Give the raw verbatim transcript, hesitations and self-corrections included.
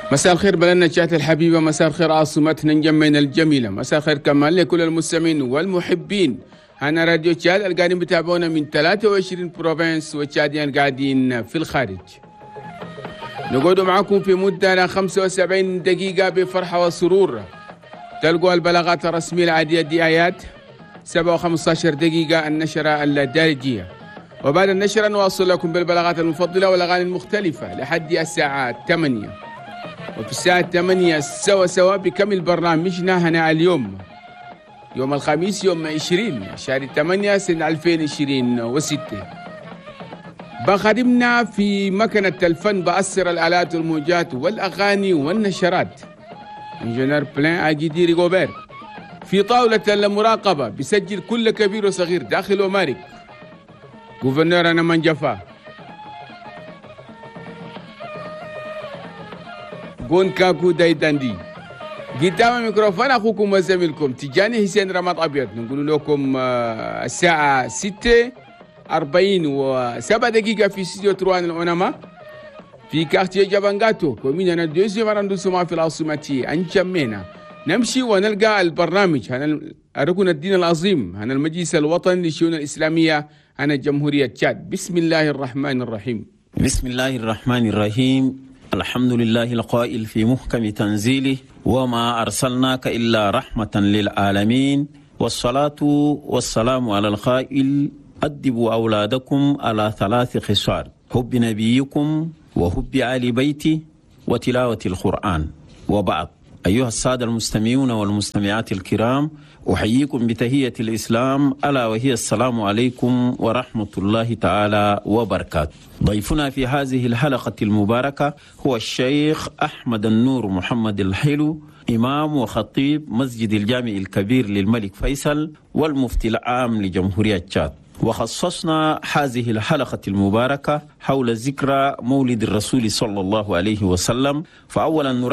مساء الخير بلدنا شات الحبيبة، مساء الخير عاصمتنا نجمعنا الجميلة، مساء الخير كمان لكل المستمعين والمحبين. أنا راديو تشاد القاعدين بتابعونا من ثلاثة وعشرين بروفنس وتشاديان قاعدين في الخارج. نقعد معكم في مدة خمسة وسبعين دقيقة بفرحة وسرور. تلقوا البلاغات الرسمية العادية دي آيات سبعة وخمسة عشر دقيقة النشرة الدارجية، وبعد النشرة نواصل لكم بالبلاغات المفضلة والأغاني المختلفة لحد الساعة ثمانية. وفي الساعة ثمانية سوا سوا بكمل برنامجنا هنا اليوم يوم الخميس يوم عشرين شهر ثمانية سنة ألفين وعشرين وستة. بخدمنا في مكنة الفن بأسر الآلات والموجات والأغاني والنشرات انجنير بلان أجيدي ريغوبير. في طاولة المراقبة بسجل كل كبير وصغير داخل ومارك غوفرنور أنا من جفا جون كاكو دايداندي. قدام الميكروفون أخوكم وزميلكم تجاني حسين رمض أبيض. نقول لكم الساعة ستة أربعين وسبع دقيقة في استوديو تروان العلماء في كارتيه جابانغاتو كومينا ندوسي مرندوسما في العاصمة أنشمينا. نمشي ونلقى البرنامج هنا الركن الدين العظيم هنا المجلس الوطني للشؤون الإسلامية هنا جمهورية تشاد. بسم الله الرحمن الرحيم. بسم الله الرحمن الرحيم. الحمد لله القائل في محكم تنزيله وما أرسلناك إلا رحمة للعالمين، والصلاة والسلام على القائل أدبوا أولادكم على ثلاث خصال: حب نبيكم وحب آل بيتي وتلاوة القرآن. وبعد، أيها السادة المستمعون والمستمعات الكرام، أحييكم بتحية الإسلام ألا وهي السلام عليكم ورحمة الله تعالى وبركاته. ضيفنا في هذه الحلقة المباركة هو الشيخ أحمد النور محمد الحلو، إمام وخطيب مسجد الجامع الكبير للملك فيصل والمفتي العام لجمهورية تشاد. وخصصنا هذه الحلقة المباركة حول ذكرى مولد الرسول صلى الله عليه وسلم. فأولا